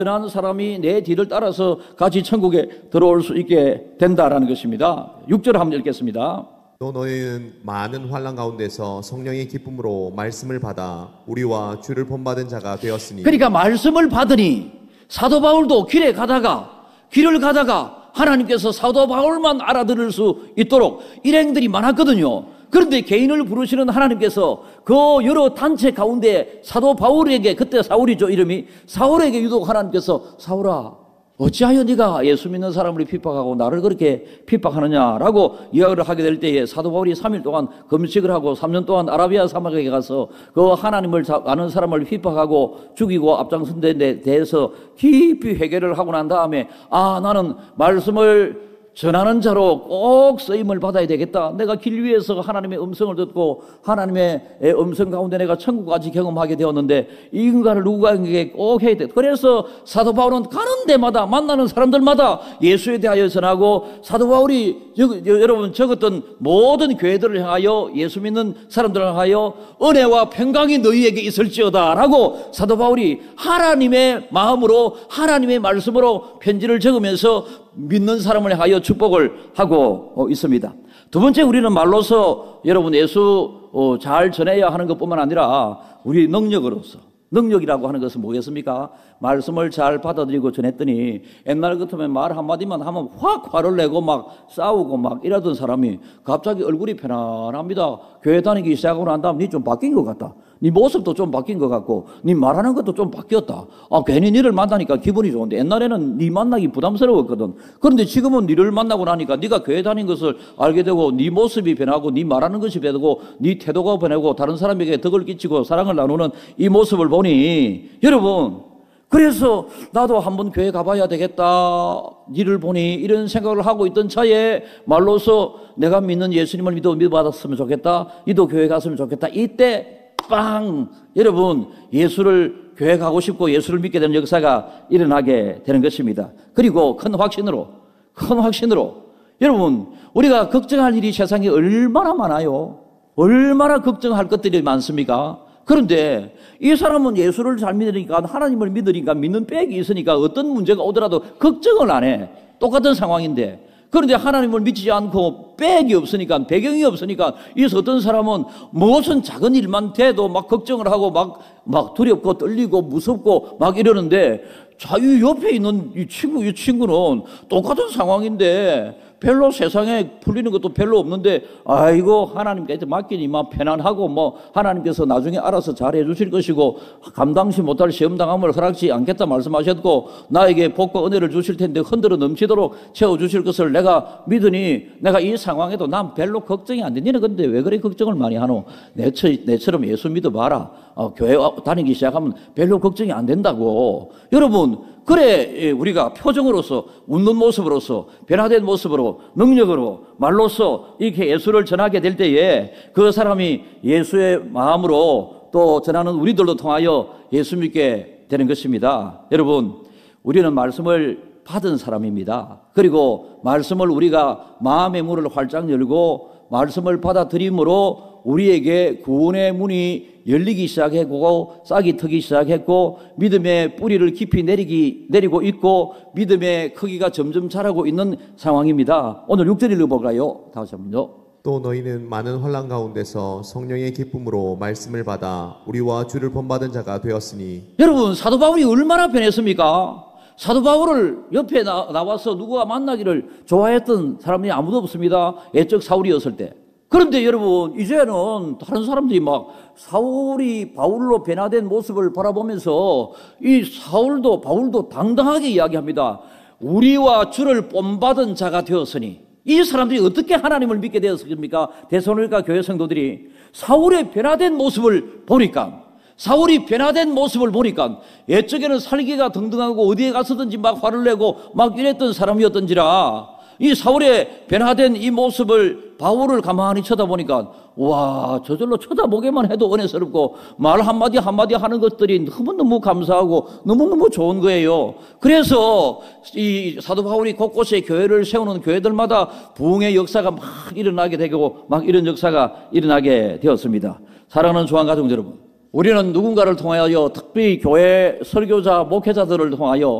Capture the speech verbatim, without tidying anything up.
선한 사람이 내 뒤를 따라서 같이 천국에 들어올 수 있게 된다라는 것입니다. 육 절 한번 읽겠습니다. 또 너희는 많은 환난 가운데서 성령의 기쁨으로 말씀을 받아 우리와 주를 본받은 자가 되었으니. 그러니까 말씀을 받으니 사도 바울도 길에 가다가 길을 가다가 하나님께서 사도 바울만 알아들을 수 있도록 일행들이 많았거든요. 그런데 개인을 부르시는 하나님께서 그 여러 단체 가운데 사도 바울에게, 그때 사울이죠 이름이, 사울에게 유독 하나님께서 사울아 어찌하여 네가 예수 믿는 사람을 핍박하고 나를 그렇게 핍박하느냐라고 이야기를 하게 될 때에 사도 바울이 삼 일 동안 금식을 하고 삼 년 동안 아라비아 사막에 가서 그 하나님을 아는 사람을 핍박하고 죽이고 앞장선 데 대해서 깊이 회개를 하고 난 다음에 아 나는 말씀을 전하는 자로 꼭 쓰임을 받아야 되겠다. 내가 길 위에서 하나님의 음성을 듣고 하나님의 음성 가운데 내가 천국까지 경험하게 되었는데 이 인간을 누구에게 꼭 해야 돼. 그래서 사도 바울은 가는 데마다 만나는 사람들마다 예수에 대하여 전하고 사도 바울이 여러분 적었던 모든 교회들을 향하여 예수 믿는 사람들을 향하여 은혜와 평강이 너희에게 있을지어다 라고 사도 바울이 하나님의 마음으로 하나님의 말씀으로 편지를 적으면서 믿는 사람을 향하여 축복을 하고 있습니다. 두 번째, 우리는 말로서 여러분 예수 잘 전해야 하는 것뿐만 아니라 우리 능력으로서, 능력이라고 하는 것은 뭐겠습니까? 말씀을 잘 받아들이고 전했더니 옛날 같으면 말 한마디만 하면 확 화를 내고 막 싸우고 막 이러던 사람이 갑자기 얼굴이 편안합니다. 교회 다니기 시작하고 난 다음 니 좀 바뀐 것 같다. 네 모습도 좀 바뀐 것 같고 네 말하는 것도 좀 바뀌었다. 아, 괜히 니를 만나니까 기분이 좋은데 옛날에는 네 만나기 부담스러웠거든. 그런데 지금은 니를 만나고 나니까 네가 교회 다닌 것을 알게 되고 네 모습이 변하고 네 말하는 것이 변하고 네 태도가 변하고 다른 사람에게 덕을 끼치고 사랑을 나누는 이 모습을 보니 여러분, 그래서 나도 한번 교회 가봐야 되겠다 니를 보니 이런 생각을 하고 있던 차에 말로서 내가 믿는 예수님을 믿어 믿어받았으면 좋겠다, 니도 교회 갔으면 좋겠다. 이때 빵! 여러분, 예수를 교회 가고 싶고 예수를 믿게 되는 역사가 일어나게 되는 것입니다. 그리고 큰 확신으로, 큰 확신으로 여러분, 우리가 걱정할 일이 세상에 얼마나 많아요. 얼마나 걱정할 것들이 많습니까? 그런데 이 사람은 예수를 잘 믿으니까, 하나님을 믿으니까, 믿는 빽이 있으니까 어떤 문제가 오더라도 걱정을 안 해. 똑같은 상황인데. 그런데 하나님을 믿지 않고 빽이 없으니까, 배경이 없으니까, 이래서 어떤 사람은 무슨 작은 일만 돼도 막 걱정을 하고 막, 막 두렵고 떨리고 무섭고 막 이러는데, 자유 옆에 있는 이 친구, 이 친구는 똑같은 상황인데, 별로 세상에 풀리는 것도 별로 없는데, 아이고, 하나님께서 맡기니 막 편안하고, 뭐, 하나님께서 나중에 알아서 잘 해주실 것이고, 감당시 못할 시험당함을 허락지 않겠다 말씀하셨고, 나에게 복과 은혜를 주실 텐데, 흔들어 넘치도록 채워주실 것을 내가 믿으니, 내가 이 상황에도 난 별로 걱정이 안 돼. 니는 근데 왜 그래 걱정을 많이 하노? 내처, 내처럼 예수 믿어봐라. 어, 교회 다니기 시작하면 별로 걱정이 안 된다고. 여러분, 그래 우리가 표정으로서, 웃는 모습으로서, 변화된 모습으로, 능력으로, 말로서 이렇게 예수를 전하게 될 때에 그 사람이 예수의 마음으로 또 전하는 우리들로 통하여 예수 믿게 되는 것입니다. 여러분, 우리는 말씀을 받은 사람입니다. 그리고 말씀을 우리가 마음의 문을 활짝 열고 말씀을 받아들임으로 우리에게 구원의 문이 열리기 시작했고 싹이 트기 시작했고 믿음의 뿌리를 깊이 내리기, 내리고 있고 믿음의 크기가 점점 자라고 있는 상황입니다. 오늘 육 절 읽어볼까요? 다시 한번요. 또 너희는 많은 환난 가운데서 성령의 기쁨으로 말씀을 받아 우리와 주를 본받은 자가 되었으니. 여러분, 사도 바울이 얼마나 변했습니까? 사도 바울을 옆에 나, 나와서 누구가 만나기를 좋아했던 사람이 아무도 없습니다. 옛적 사울이었을 때. 그런데 여러분, 이제는 다른 사람들이 막 사울이 바울로 변화된 모습을 바라보면서 이 사울도 바울도 당당하게 이야기합니다. 우리와 주를 본받은 자가 되었으니. 이 사람들이 어떻게 하나님을 믿게 되었습니까? 데살로니가 교회 성도들이 사울의 변화된 모습을 보니까, 사울이 변화된 모습을 보니까 옛적에는 살기가 등등하고 어디에 가서든지 막 화를 내고 막 이랬던 사람이었던지라 이 사울의 변화된 이 모습을 바울을 가만히 쳐다보니까 와, 저절로 쳐다보기만 해도 은혜스럽고 말 한마디 한마디 하는 것들이 너무너무 감사하고 너무너무 좋은 거예요. 그래서 이 사도 바울이 곳곳에 교회를 세우는 교회들마다 부흥의 역사가 막 일어나게 되고 막 이런 역사가 일어나게 되었습니다. 사랑하는 조한 가족 여러분, 우리는 누군가를 통하여 특별히 교회 설교자, 목회자들을 통하여